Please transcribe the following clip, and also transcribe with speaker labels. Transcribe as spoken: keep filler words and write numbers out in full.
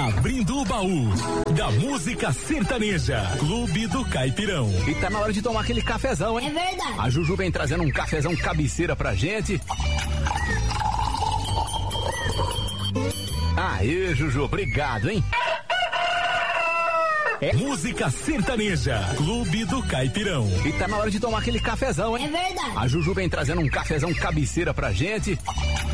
Speaker 1: Abrindo o baú da música sertaneja. Clube do Caipirão.
Speaker 2: E tá na hora de tomar aquele cafezão, hein?
Speaker 3: É verdade.
Speaker 2: A Juju vem trazendo um cafezão cabeceira pra gente. Aê, Juju, obrigado, hein?
Speaker 1: É. Música sertaneja. Clube do Caipirão.
Speaker 2: E tá na hora de tomar aquele cafezão, hein?
Speaker 3: É verdade.
Speaker 2: A Juju vem trazendo um cafezão cabeceira pra gente.